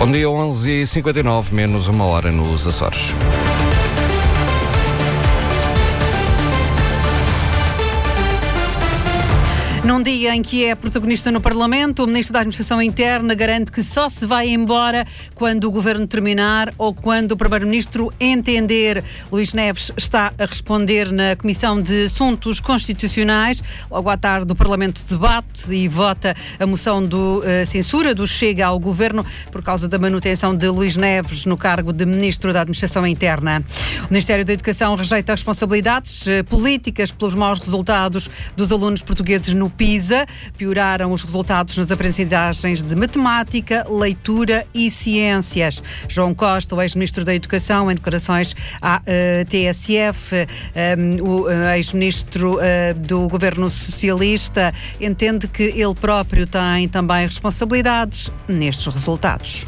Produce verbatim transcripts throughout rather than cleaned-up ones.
Bom dia, onze e cinquenta e nove, menos uma hora nos Açores. Num dia em que é protagonista no Parlamento, o Ministro da Administração Interna garante que só se vai embora quando o Governo terminar ou quando o Primeiro-Ministro entender. Luís Neves está a responder na Comissão de Assuntos Constitucionais. Logo à tarde o Parlamento debate e vota a moção de uh, censura do Chega ao Governo por causa da manutenção de Luís Neves no cargo de Ministro da Administração Interna. O Ministério da Educação rejeita responsabilidades uh, políticas pelos maus resultados dos alunos portugueses no PISA. Pioraram os resultados nas aprendizagens de matemática, leitura e ciências. João Costa, o ex-ministro da Educação, em declarações à uh, T S F, um, o uh, ex-ministro uh, do governo socialista, entende que ele próprio tem também responsabilidades nestes resultados.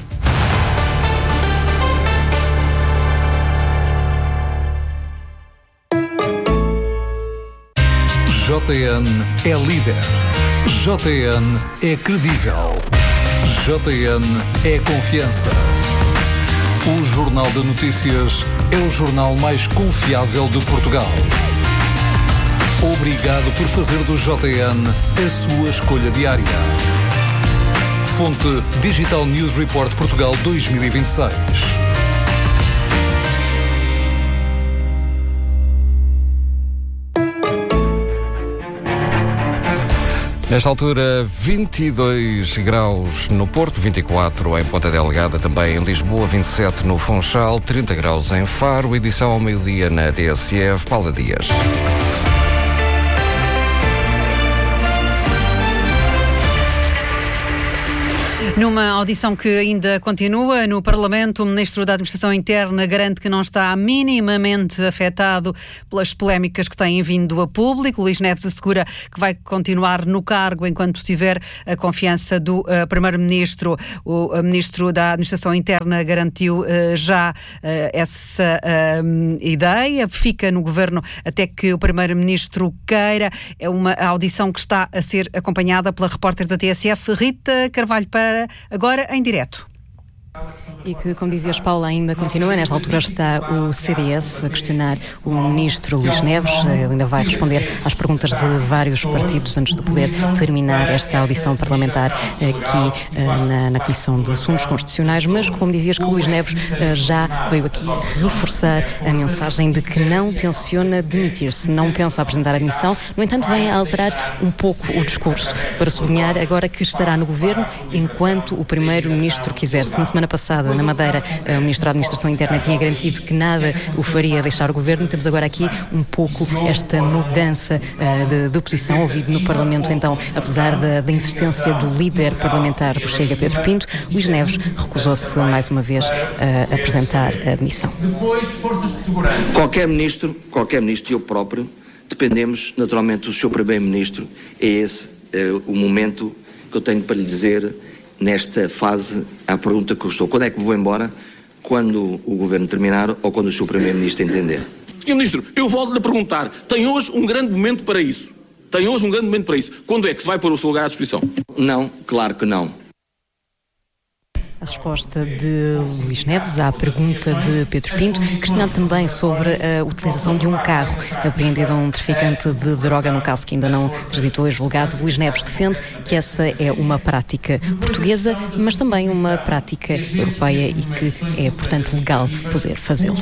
J N é líder. J N é credível. J N é confiança. O Jornal de Notícias é o jornal mais confiável de Portugal. Obrigado por fazer do J N a sua escolha diária. Fonte Digital News Report Portugal dois mil e vinte e seis. Nesta altura, vinte e dois graus no Porto, vinte e quatro em Ponta Delgada, também em Lisboa, vinte e sete no Funchal, trinta graus em Faro, edição ao meio-dia na T S F, Paula Dias. Numa audição que ainda continua no Parlamento, o Ministro da Administração Interna garante que não está minimamente afetado pelas polémicas que têm vindo a público. Luís Neves assegura que vai continuar no cargo enquanto tiver a confiança do uh, Primeiro-Ministro. O uh, Ministro da Administração Interna garantiu uh, já uh, essa uh, ideia. Fica no Governo até que o Primeiro-Ministro queira. É uma audição que está a ser acompanhada pela repórter da T S F, Rita Carvalho, para agora em direto. E que, como dizias, Paula, ainda continua. Nesta altura está o C D S a questionar o ministro Luís Neves. Ele ainda vai responder às perguntas de vários partidos antes de poder terminar esta audição parlamentar aqui na, na Comissão de Assuntos Constitucionais. Mas, como dizias, que Luís Neves já veio aqui reforçar a mensagem de que não tenciona demitir-se, não pensa apresentar a demissão. No entanto, vem a alterar um pouco o discurso para sublinhar agora que estará no governo enquanto o primeiro-ministro quiser. Se na semana passada, na Madeira, o Ministro da Administração Interna tinha garantido que nada o faria deixar o Governo, temos agora aqui um pouco esta mudança uh, de, de posição ouvido no Parlamento. Então, apesar da, da insistência do líder parlamentar do Chega, Pedro Pinto, Luís Neves recusou-se mais uma vez a uh, apresentar a demissão. Qualquer ministro, qualquer ministro e eu próprio, dependemos naturalmente do seu Primeiro-Ministro. É esse uh, o momento que eu tenho para lhe dizer nesta fase, à pergunta que eu estou: quando é que vou embora? Quando o Governo terminar ou quando o seu Primeiro-Ministro entender? senhor Ministro, eu volto-lhe a perguntar, tem hoje um grande momento para isso? Tem hoje um grande momento para isso? Quando é que se vai pôr o seu lugar à disposição? Não, claro que não. A resposta de Luís Neves à pergunta de Pedro Pinto, questionado também sobre a utilização de um carro apreendido a um traficante de droga, no caso que ainda não transitou a julgado. Luís Neves defende que essa é uma prática portuguesa, mas também uma prática europeia e que é, portanto, legal poder fazê-lo.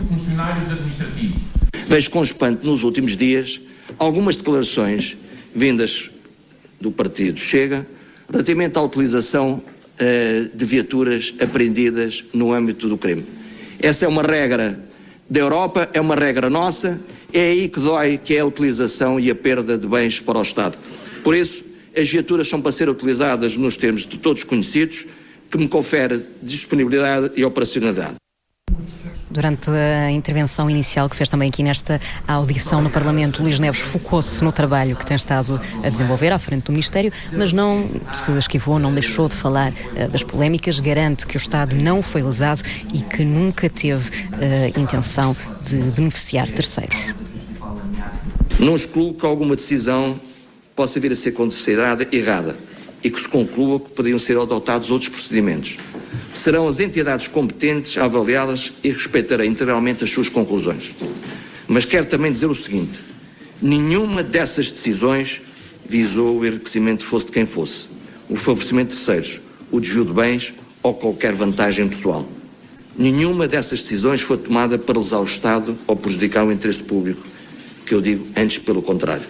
Vejo com espanto nos últimos dias algumas declarações vindas do partido Chega relativamente à utilização de viaturas apreendidas no âmbito do crime. Essa é uma regra da Europa, é uma regra nossa, é aí que dói, que é a utilização e a perda de bens para o Estado. Por isso, as viaturas são para ser utilizadas nos termos de todos conhecidos, que me confere disponibilidade e operacionalidade. Durante a intervenção inicial que fez também aqui nesta audição no Parlamento, Luís Neves focou-se no trabalho que tem estado a desenvolver à frente do Ministério, mas não se esquivou, não deixou de falar uh, das polémicas, garante que o Estado não foi lesado e que nunca teve uh, intenção de beneficiar terceiros. Não excluo que alguma decisão possa vir a ser considerada errada e que se conclua que poderiam ser adotados outros procedimentos. Serão as entidades competentes a avaliá-las e respeitarei integralmente as suas conclusões. Mas quero também dizer o seguinte: nenhuma dessas decisões visou o enriquecimento fosse de quem fosse, o favorecimento de terceiros, o desvio de bens ou qualquer vantagem pessoal. Nenhuma dessas decisões foi tomada para lesar o Estado ou prejudicar o interesse público, que eu digo antes pelo contrário.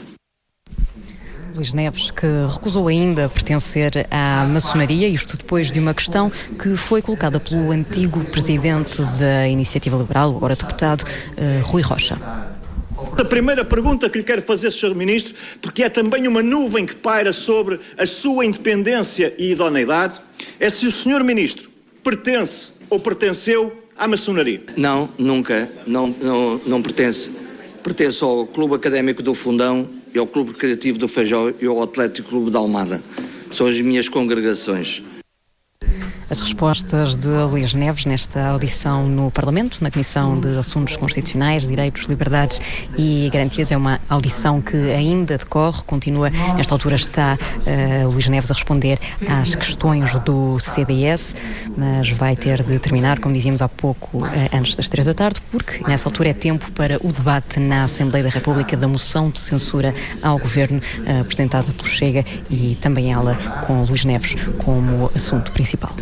Luís Neves, que recusou ainda pertencer à maçonaria, isto depois de uma questão que foi colocada pelo antigo presidente da Iniciativa Liberal, agora deputado, uh, Rui Rocha. A primeira pergunta que lhe quero fazer, senhor Ministro, porque é também uma nuvem que paira sobre a sua independência e idoneidade, é se o senhor Ministro pertence ou pertenceu à maçonaria. Não, nunca, não, não, não pertence. Pertence ao Clube Académico do Fundão e ao Clube Recreativo do Feijó e ao Atlético Clube da Almada. São as minhas congregações. As respostas de Luís Neves nesta audição no Parlamento, na Comissão de Assuntos Constitucionais, Direitos, Liberdades e Garantias. É uma audição que ainda decorre, continua. Nesta altura está uh, Luís Neves a responder às questões do C D S, mas vai ter de terminar, como dizíamos há pouco, uh, antes das três da tarde, porque nessa altura é tempo para o debate na Assembleia da República da moção de censura ao Governo, uh, apresentada pelo Chega, e também ela com Luís Neves como assunto principal.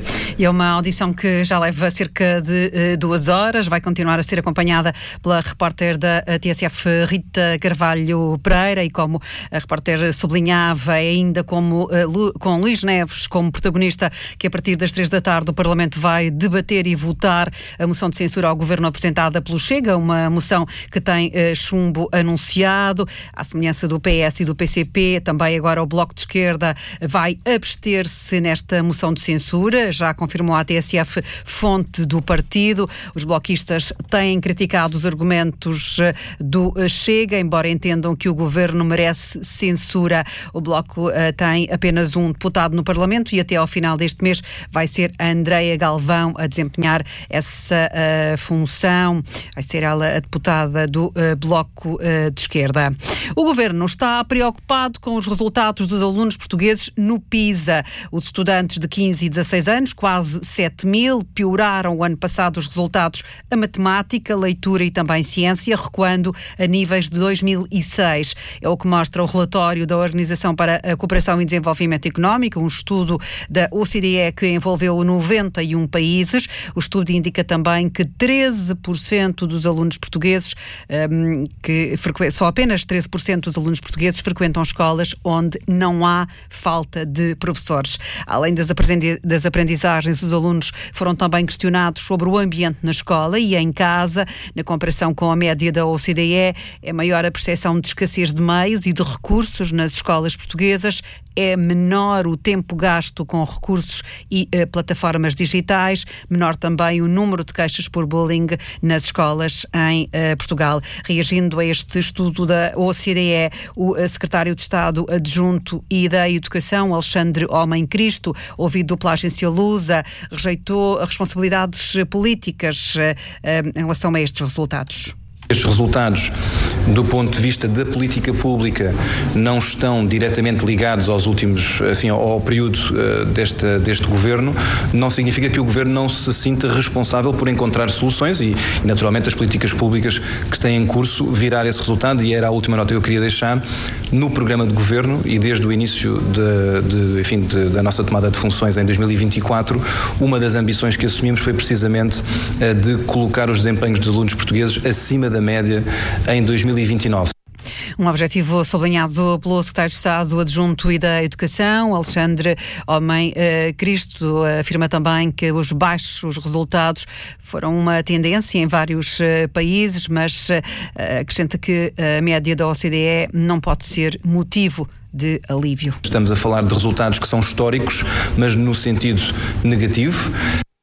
E é uma audição que já leva cerca de uh, duas horas, vai continuar a ser acompanhada pela repórter da T S F, Rita Carvalho Pereira, e como a repórter sublinhava, é ainda como, uh, Lu, com Luís Neves como protagonista, que a partir das três da tarde o Parlamento vai debater e votar a moção de censura ao Governo apresentada pelo Chega, uma moção que tem uh, chumbo anunciado, à semelhança do P S e do P C P. Também agora o Bloco de Esquerda vai abster-se nesta moção de censura. Já confirmou a T S F fonte do partido. Os bloquistas têm criticado os argumentos do Chega, embora entendam que o Governo merece censura. O Bloco uh, tem apenas um deputado no Parlamento e até ao final deste mês vai ser a Andreia Galvão a desempenhar essa uh, função. Vai ser ela a deputada do uh, Bloco uh, de Esquerda. O Governo está preocupado com os resultados dos alunos portugueses no PISA. Os estudantes de quinze e dezasseis anos, quase sete mil, pioraram o ano passado os resultados a matemática, leitura e também ciência, recuando a níveis de dois mil e seis. É o que mostra o relatório da Organização para a Cooperação e Desenvolvimento Económico, um estudo da O C D E que envolveu noventa e um países. O estudo indica também que treze por cento dos alunos portugueses, um, que frequ... só apenas treze por cento dos alunos portugueses frequentam escolas onde não há falta de professores. Além das, aprendi... das aprendizagens, os alunos foram também questionados sobre o ambiente na escola e em casa. Na comparação com a média da O C D E, é maior a percepção de escassez de meios e de recursos nas escolas portuguesas, é menor o tempo gasto com recursos e uh, plataformas digitais, menor também o número de queixas por bullying nas escolas em uh, Portugal. Reagindo a este estudo da O C D E, o uh, secretário de Estado adjunto e da Educação, Alexandre Homem Cristo, ouvido pela agência Lusa, rejeitou responsabilidades políticas uh, uh, em relação a estes resultados. Estes resultados, do ponto de vista da política pública, não estão diretamente ligados aos últimos, assim, ao, ao período uh, deste, deste governo. Não significa que o governo não se sinta responsável por encontrar soluções e, naturalmente, as políticas públicas que têm em curso virar esse resultado, e era a última nota que eu queria deixar. No programa de governo e desde o início de, de, enfim, de, da nossa tomada de funções em dois mil e vinte e quatro, uma das ambições que assumimos foi precisamente uh, de colocar os desempenhos dos alunos portugueses acima da média em dois mil e vinte e nove. Um objetivo sublinhado pelo secretário de Estado adjunto e da Educação, Alexandre Homem uh, Cristo, afirma também que os baixos resultados foram uma tendência em vários uh, países, mas uh, acrescenta que a média da O C D E não pode ser motivo de alívio. Estamos a falar de resultados que são históricos, mas no sentido negativo.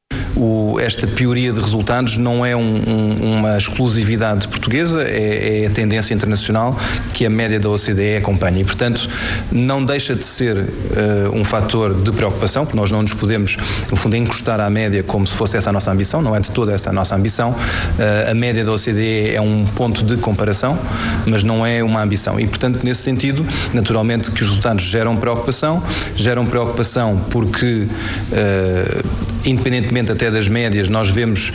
O, esta pioria de resultados não é um, um, uma exclusividade portuguesa, é, é a tendência internacional que a média da O C D E acompanha. E, portanto, não deixa de ser uh, um fator de preocupação, porque nós não nos podemos, no fundo, encostar à média como se fosse essa a nossa ambição, não é de toda essa a nossa ambição. Uh, a média da O C D E é um ponto de comparação, mas não é uma ambição. E, portanto, nesse sentido, naturalmente que os resultados geram preocupação, geram preocupação porque, uh, independentemente até das médias, nós vemos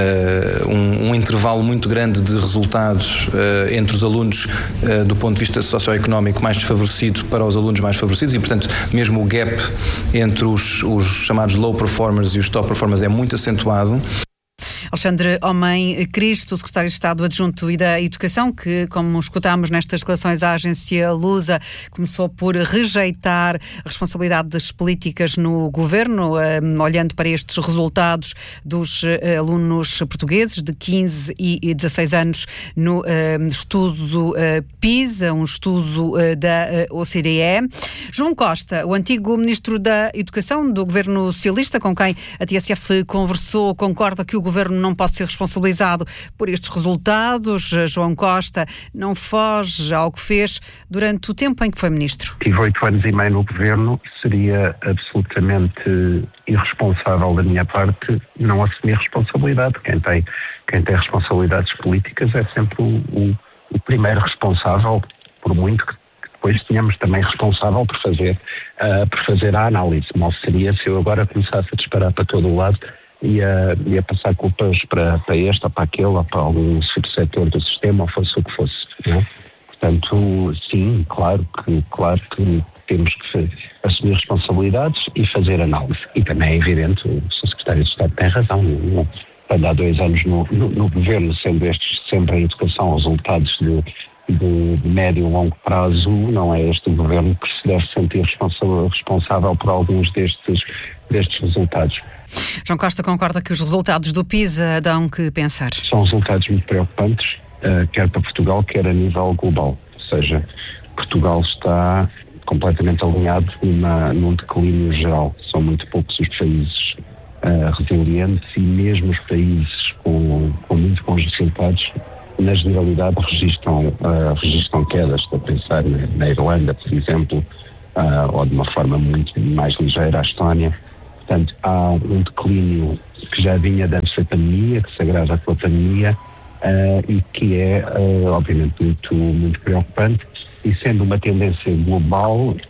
uh, um, um intervalo muito grande de resultados uh, entre os alunos uh, do ponto de vista socioeconómico mais desfavorecido para os alunos mais favorecidos e, portanto, mesmo o gap entre os, os chamados low performers e os top performers é muito acentuado. Alexandre Homem Cristo, secretário de Estado Adjunto e da Educação, que, como escutámos nestas declarações à agência Lusa, começou por rejeitar a responsabilidade das políticas no governo, um, olhando para estes resultados dos uh, alunos portugueses de quinze e dezasseis anos no uh, estudo uh, PISA, um estudo uh, da uh, O C D E. João Costa, o antigo Ministro da Educação do Governo Socialista, com quem a T S F conversou, concorda que o Governo não pode ser responsabilizado por estes resultados. João Costa não foge ao que fez durante o tempo em que foi Ministro. Tive oito anos e meio no Governo, seria absolutamente irresponsável da minha parte não assumir responsabilidade. Quem tem, quem tem responsabilidades políticas é sempre o, o, o primeiro responsável, por muito que depois tínhamos também responsável por fazer, uh, por fazer a análise. Mal seria se eu agora começasse a disparar para todo o lado e a, e a passar culpas para, para este ou para aquele ou para algum subsetor do sistema, ou fosse o que fosse. Não é? Portanto, sim, claro que, claro que temos que assumir responsabilidades e fazer análise. E também é evidente, o Sr Secretário de Estado tem razão, não, quando há dois anos no, no, no Governo, sendo estes sempre a educação resultados de, de, de médio e longo prazo, não é este o Governo que se deve sentir responsável, responsável por alguns destes, destes resultados. João Costa concorda que os resultados do PISA dão que pensar. São resultados muito preocupantes, quer para Portugal, quer a nível global. Ou seja, Portugal está completamente alinhado numa, num declínio geral. São muito poucos os países uh, resilientes e mesmo os países com, com muito bons resultados, na generalidade, registram, uh, registram quedas. Estou a pensar na, na Irlanda, por exemplo, uh, ou de uma forma muito mais ligeira, a Estónia. Portanto, há um declínio que já vinha antes da pandemia, que se agrava com a pandemia, uh, e que é, uh, obviamente, muito, muito preocupante. E sendo uma tendência global, uh,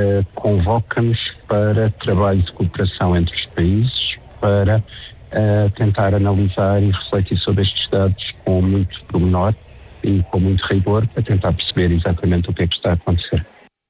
convoca-nos para trabalho de cooperação entre os países, para uh, tentar analisar e refletir sobre estes dados com muito pormenor e com muito rigor, para tentar perceber exatamente o que é que está a acontecer.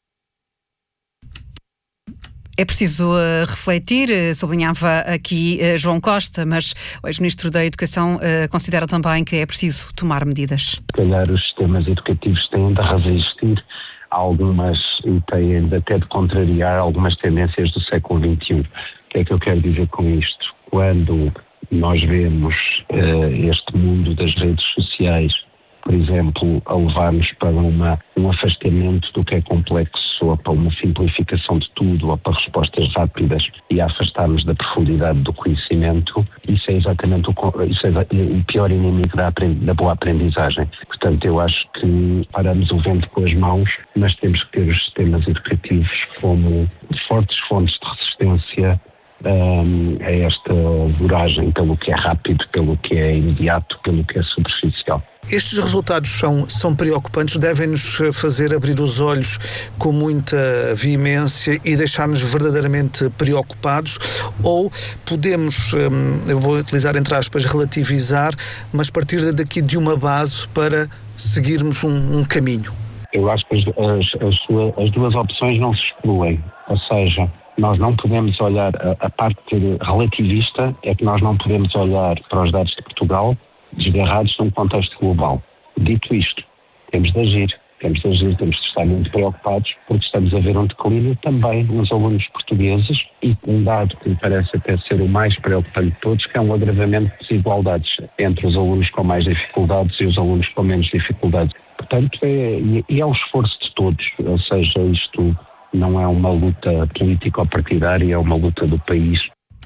É preciso uh, refletir, uh, sublinhava aqui uh, João Costa, mas o ex-ministro da Educação uh, considera também que é preciso tomar medidas. Se calhar os sistemas educativos têm de resistir a algumas, e têm de, até de contrariar algumas tendências do século vinte e um. O que é que eu quero dizer com isto? Quando nós vemos uh, este mundo das redes sociais, por exemplo, a levar-nos para uma, um afastamento do que é complexo, ou para uma simplificação de tudo, ou para respostas rápidas, e a afastar-nos da profundidade do conhecimento, isso é exatamente o, isso é o pior inimigo da, da boa aprendizagem. Portanto, eu acho que paramos o vento com as mãos, mas temos que ter os sistemas educativos como fortes fontes de resistência Um, a esta voragem pelo que é rápido, pelo que é imediato, pelo que é superficial. Estes resultados são, são preocupantes, devem-nos fazer abrir os olhos com muita veemência e deixar-nos verdadeiramente preocupados, ou podemos, um, eu vou utilizar entre aspas, relativizar, mas partir daqui de uma base para seguirmos um, um caminho? Eu acho que as, as, as, sua, as duas opções não se excluem, ou seja, nós não podemos olhar, a, a parte relativista é que nós não podemos olhar para os dados de Portugal desgarrados num contexto global. Dito isto, temos de agir, temos de agir, temos de estar muito preocupados porque estamos a ver um declínio também nos alunos portugueses e um dado que me parece até ser o mais preocupante de todos, que é um agravamento de desigualdades entre os alunos com mais dificuldades e os alunos com menos dificuldades. Portanto, é, e é um esforço de todos, ou seja, isto não é uma luta político-partidária, é uma luta do país.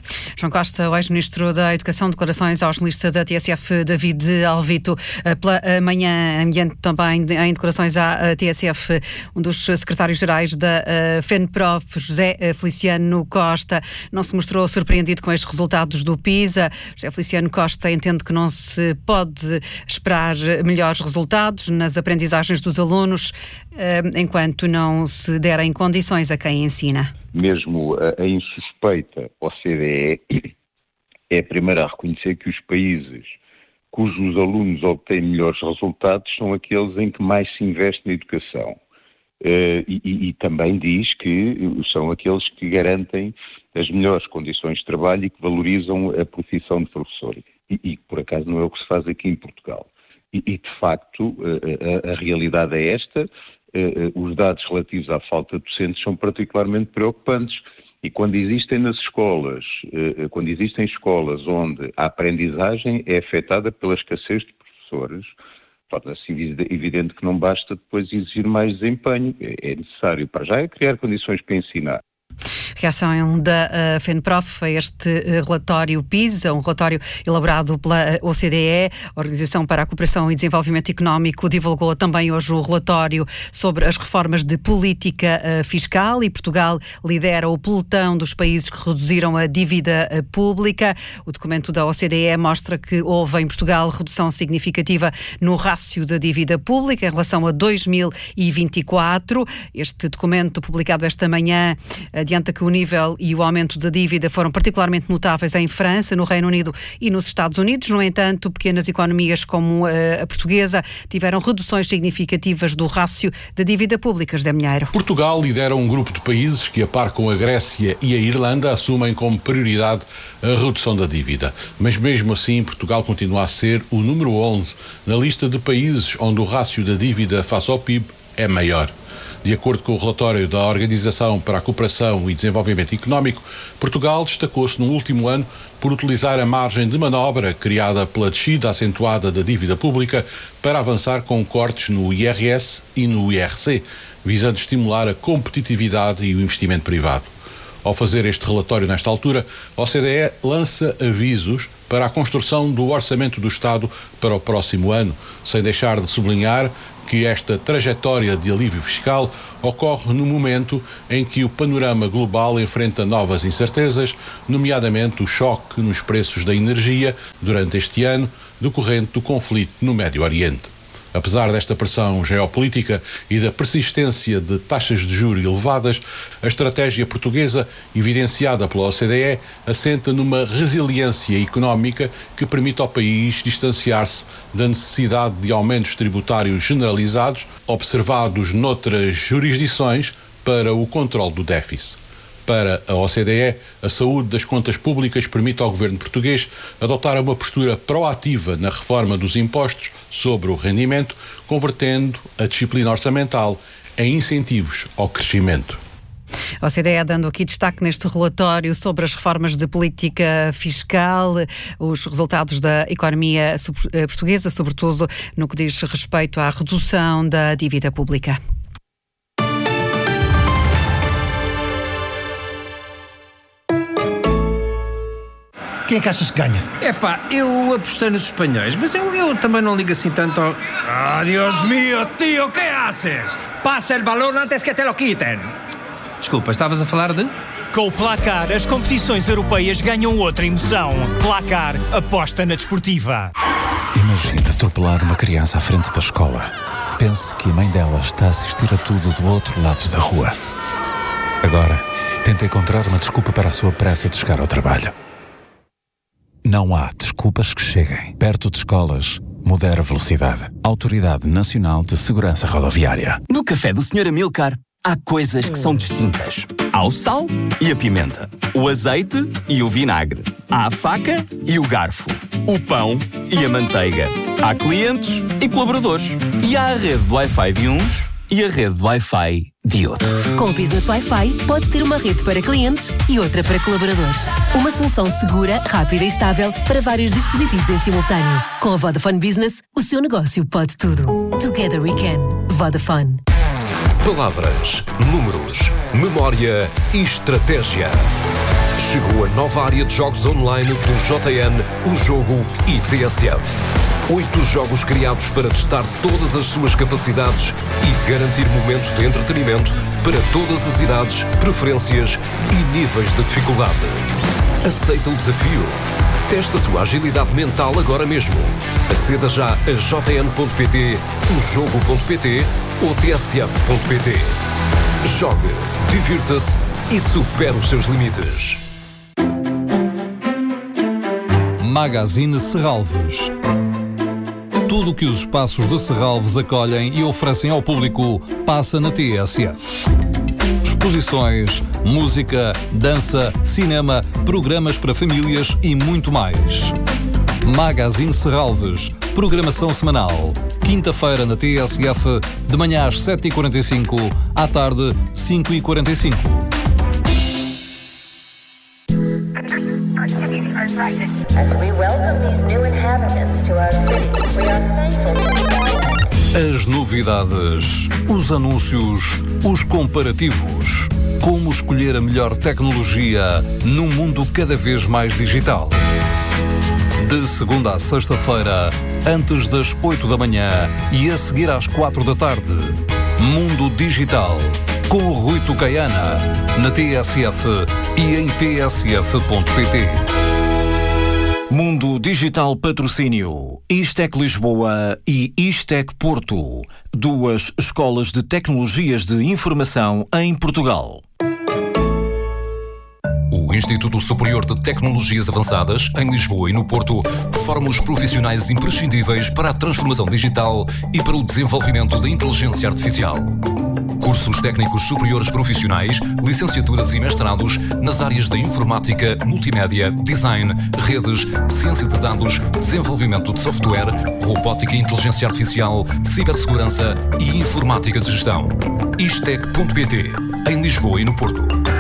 João Costa, o ex-ministro da Educação, declarações ao jornalista da T S F, David Alvito. Pela manhã, ambiente também em declarações à T S F, um dos secretários-gerais da FENPROF, José Feliciano Costa, não se mostrou surpreendido com estes resultados do PISA. José Feliciano Costa entende que não se pode esperar melhores resultados nas aprendizagens dos alunos enquanto não se derem condições a quem ensina. Mesmo a, a insuspeita O C D E é a primeira a reconhecer que os países cujos alunos obtêm melhores resultados são aqueles em que mais se investe na educação. Uh, e, e também diz que são aqueles que garantem as melhores condições de trabalho e que valorizam a profissão de professor. E, e por acaso não é o que se faz aqui em Portugal. E, e de facto, a, a, a realidade é esta. Uh, os dados relativos à falta de docentes são particularmente preocupantes e quando existem nas escolas, uh, quando existem escolas onde a aprendizagem é afetada pela escassez de professores, torna-se evidente que não basta depois exigir mais desempenho, é necessário para já é criar condições para ensinar. Reação da uh, FENPROF a este uh, relatório PISA, um relatório elaborado pela uh, O C D E, a Organização para a Cooperação e Desenvolvimento Económico, divulgou também hoje o relatório sobre as reformas de política uh, fiscal e Portugal lidera o pelotão dos países que reduziram a dívida uh, pública. O documento da O C D E mostra que houve em Portugal redução significativa no rácio da dívida pública em relação a dois mil e vinte e quatro. Este documento, publicado esta manhã, adianta que o nível e o aumento da dívida foram particularmente notáveis em França, no Reino Unido e nos Estados Unidos. No entanto, pequenas economias como a portuguesa tiveram reduções significativas do rácio da dívida pública. José Milheiro. Portugal lidera um grupo de países que, a par com a Grécia e a Irlanda, assumem como prioridade a redução da dívida. Mas mesmo assim, Portugal continua a ser o número onze na lista de países onde o rácio da dívida face ao P I B é maior. De acordo com o relatório da Organização para a Cooperação e Desenvolvimento Económico, Portugal destacou-se no último ano por utilizar a margem de manobra criada pela descida acentuada da dívida pública para avançar com cortes no I R S e no I R C, visando estimular a competitividade e o investimento privado. Ao fazer este relatório nesta altura, a O C D E lança avisos para a construção do Orçamento do Estado para o próximo ano, sem deixar de sublinhar que esta trajetória de alívio fiscal ocorre no momento em que o panorama global enfrenta novas incertezas, nomeadamente o choque nos preços da energia durante este ano, decorrente do conflito no Médio Oriente. Apesar desta pressão geopolítica e da persistência de taxas de juros elevadas, a estratégia portuguesa, evidenciada pela O C D E, assenta numa resiliência económica que permite ao país distanciar-se da necessidade de aumentos tributários generalizados, observados noutras jurisdições, para o controle do déficit. Para a O C D E, a saúde das contas públicas permite ao governo português adotar uma postura proativa na reforma dos impostos sobre o rendimento, convertendo a disciplina orçamental em incentivos ao crescimento. A O C D E dando aqui destaque neste relatório sobre as reformas de política fiscal, os resultados da economia portuguesa, sobretudo no que diz respeito à redução da dívida pública. Quem é que achas que ganha? Epá, eu apostei nos espanhóis, mas eu, eu também não ligo assim tanto ao... Ah, Dios mío, tío, ¿qué haces? Pasa el balón antes que te lo quiten. Desculpa, estavas a falar de... Com o Placar, as competições europeias ganham outra emoção. Placar, aposta na desportiva. Imagina atropelar uma criança à frente da escola. Pense que a mãe dela está a assistir a tudo do outro lado da rua. Agora, tenta encontrar uma desculpa para a sua pressa de chegar ao trabalho. Não há desculpas que cheguem. Perto de escolas, modera a velocidade. Autoridade Nacional de Segurança Rodoviária. No café do senhor Amilcar, há coisas que são distintas. Há o sal e a pimenta. O azeite e o vinagre. Há a faca e o garfo. O pão e a manteiga. Há clientes e colaboradores. E há a rede de Wi-Fi de uns e a rede de Wi-Fi de outros. Com o Business Wi-Fi, pode ter uma rede para clientes e outra para colaboradores. Uma solução segura, rápida e estável para vários dispositivos em simultâneo. Com a Vodafone Business, o seu negócio pode tudo. Together we can. Vodafone. Palavras, números, memória e estratégia. chegou a nova área de jogos online do J N, o jogo I T S F. Oito jogos criados para testar todas as suas capacidades e garantir momentos de entretenimento para todas as idades, preferências e níveis de dificuldade. Aceita o desafio? Testa a sua agilidade mental agora mesmo. Aceda já a j n ponto p t, o jogo ponto p t ou t s f ponto p t. Jogue, divirta-se e supere os seus limites. Magazine Serralves. Tudo o que os espaços de Serralves acolhem e oferecem ao público passa na T S F. Exposições, música, dança, cinema, programas para famílias e muito mais. Magazine Serralves, programação semanal. Quinta-feira na T S F, de manhã às sete e quarenta e cinco, à tarde cinco e quarenta e cinco. As we welcome these new inhabitants to our cities, we are thankful to the government. As novidades, os anúncios, os comparativos. Como escolher a melhor tecnologia num mundo cada vez mais digital. De segunda a sexta-feira, antes das oito da manhã e a seguir às quatro da tarde. Mundo Digital, com o Rui Tucaiana, na T S F e em t s f ponto p t. Mundo Digital Patrocínio, Istec Lisboa e Istec Porto, duas escolas de tecnologias de informação em Portugal. O Instituto Superior de Tecnologias Avançadas, em Lisboa e no Porto, forma os profissionais imprescindíveis para a transformação digital e para o desenvolvimento da inteligência artificial. Cursos técnicos superiores profissionais, licenciaturas e mestrados nas áreas da informática, multimédia, design, redes, ciência de dados, desenvolvimento de software, robótica e inteligência artificial, cibersegurança e informática de gestão. istec ponto p t, em Lisboa e no Porto.